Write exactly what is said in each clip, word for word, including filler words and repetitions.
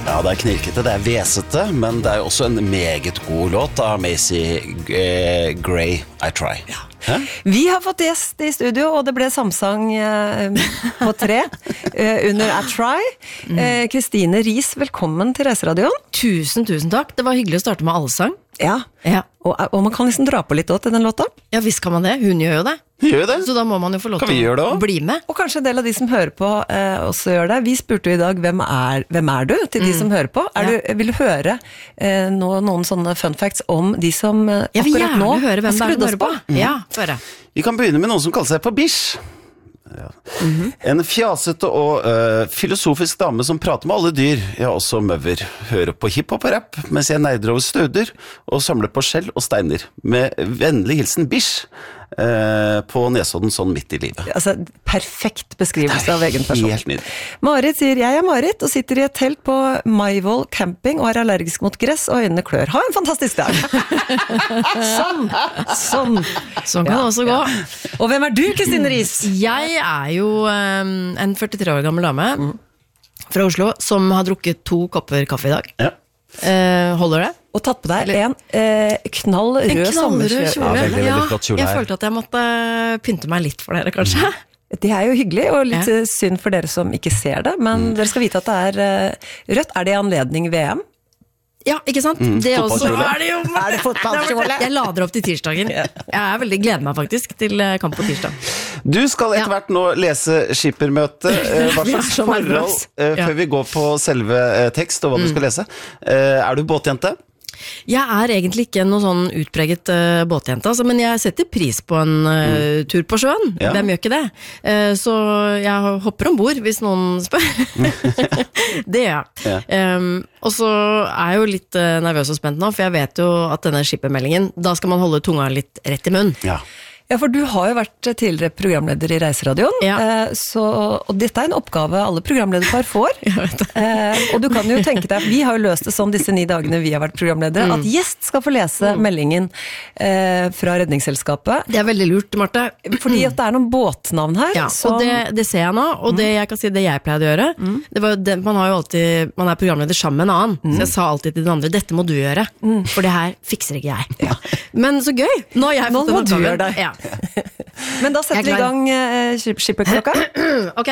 Ja, det er knirkete, det er vesete, men det er jo også en meget god låt av Macy eh, Gray, I Try. Ja. Hæ? Vi har fått gjest i studio, og det ble samsang eh, på tre eh, under I Try. Eh, Kristine Riis, velkommen til Reiseradioen. Tusen, tusen takk. Det var hyggelig å starte med allsang. Ja, Ja. og, og man kan liksom dra på litt også til den låta. Ja, visst kan man det. Hun gjør jo det. Gjør det? Så da må man jo få lov Kan til vi gjøre det å også? bli med. Og kanskje en del av de som hører på eh, også gjør det. Vi spurte jo i dag, hvem er, hvem er du til de som hører på? Er Ja. du, vil du høre eh, nå, noen sånne fun facts om de som eh, Jeg vil akkurat gjerne nå høre hvem har det er skrudd som oss hører på. Ja, få høre. Vi kan begynne med noen som kaller seg på Bish. Ja. Mm-hmm. En fjasete og uh, filosofisk dame som prater med alle dyr, ja, også møver. Hører på hiphop og rap, mens jeg nerder over støder og samler på skjell og steiner. Med vennlig hilsen Bish uh, på Nesodden sånn midt i livet. Altså, perfekt beskrivelse av egen person. Helt nydelig. Marit sier, jeg er Marit og sitter i et telt på Maivoll camping og er allergisk mot gress og øynene klør. Ha en fantastisk dag! sånn, sånn. Sånn kan det også gå. Og hvem er du, Kristine Riis? Jeg er jo um, en førtitre år gammel dame fra Oslo som har drukket to kopper kaffe i dag. Ja. Eh, holder det? Og tatt på deg en eh, knall rød En knallrød sommerkjole. kjole. Ja, veldig, veldig flott kjole jeg her. følte at jeg måtte pynte meg litt for dere, kanskje. Det er jo hyggelig, og litt Ja. eh, synd for dere som ikke ser det, men dere skal vite at det er eh, rødt. Er det i anledning V M? Ja, ikke sant? Det også fotballkjole. er det jo. Er det fotballkjole? Jeg lader opp til tirsdagen. Jeg er veldig gleder meg faktisk til eh, kamp på tirsdag. Du skal etter Ja. hvert nå lese skippermøte. Eh, Hva Vi er slags så forhold, nervøs. eh, Ja. før vi går på selve eh, tekst og hva du skal lese. Eh, Er du båtjente? Jeg er egentlig ikke noe sånn utpreget uh, båtjente, altså, men jeg setter pris på en uh, tur på sjøen. Ja. Hvem gjør ikke det? Uh, så jeg hopper ombord hvis noen spør. Det gjør jeg. Ja. Um, og så er jeg jo litt uh, nervøs og spent nå, for jeg vet jo at denne skippermeldingen, da skal man holde tunga litt rett i munnen. Ja. Ja, for du har jo vært tidligere programleder i Reiseradioen, Ja. eh, så, og dette er en oppgave alle programlederpar får. Jeg vet det. Eh, og du kan jo tenke deg, vi har jo løst det sånn disse ni dagene vi har vært programledere, Mm. at gjest skal få lese meldingen eh, fra Redningsselskapet, Det er veldig lurt, Marte. fordi at det er noen båtnavn her. Ja, som, og det, det ser jeg nå, og det jeg kan si det jeg pleide å gjøre, det var det, man har jo alltid, man er programleder sammen med en annen, så jeg sa alltid til den andre, dette må du gjøre, for det her fikser ikke jeg. Men så gøy, nå har jeg Nå fått må den du oppgaven. gjøre det. Ja. Men da setter Jeg vi i er klar. gang eh, skip- skipperklokka. Ok.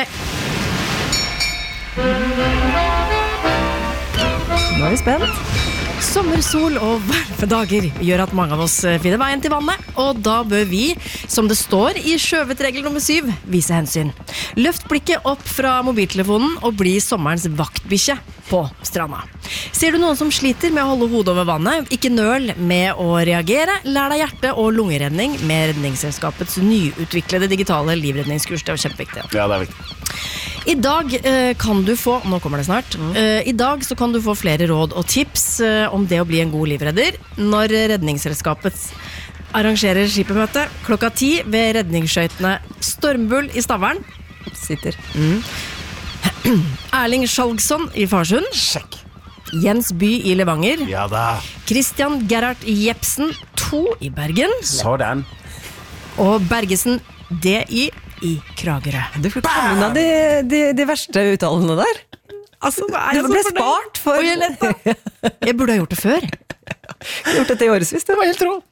Nå er vi spent. Sommersol og varme dager gjør at mange av oss finner veien til vannet, og da bør vi, som det står i sjøvetregel nummer syv, vise hensyn. Løft blikket opp fra mobiltelefonen og bli sommerens vaktbikkje på stranda. Ser du noen som sliter med å holde hodet over vannet, ikke nøl med å reagere, lær deg hjerte- og lungeredning med Redningsselskapets nyutviklede digitale livredningskurs. Det er kjempeviktig. Ja, det er viktig. I dag eh, kan du få, nå kommer det snart, eh, i dag så kan du få flere råd og tips eh, om det å bli en god livredder når Redningsselskapet arrangerer skippermøte klokka ti ved redningsskøytene Stormbull i Stavern. Sitter. Erling Skjalgsson i Farsund. Sjekk. Jens By i Levanger. Ja da. Christian Gerhard Jepsen to i Bergen. Sådan. Og Bergesen D Y i Kragerø. Du får ta unna de, de, de verste uttalene der. Altså, hva er Det jeg så ble fornøyd? spart for... Og jeg lette. Jeg burde ha gjort det før. Gjort dette i årevis, det var helt rå.